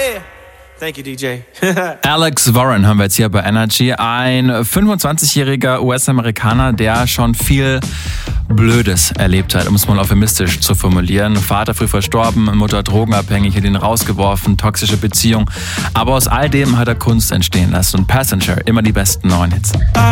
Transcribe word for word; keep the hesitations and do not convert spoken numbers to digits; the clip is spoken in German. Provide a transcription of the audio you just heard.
Yeah. Thank you, D J. Alex Warren haben wir jetzt hier bei Energy. Ein fünfundzwanzigjähriger U S-Amerikaner, der schon viel Blödes erlebt hat, um es mal euphemistisch zu formulieren. Vater früh verstorben, Mutter drogenabhängig, hat ihn rausgeworfen, toxische Beziehung. Aber aus all dem hat er Kunst entstehen lassen. Und Passenger, immer die besten neuen Hits.